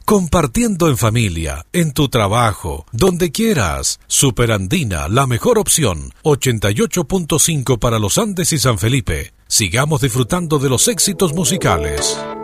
compartiendo en familia, en tu trabajo, donde quieras. Superandina, la mejor opción. 88.5 para los Andes y San Felipe. Sigamos disfrutando de los éxitos musicales.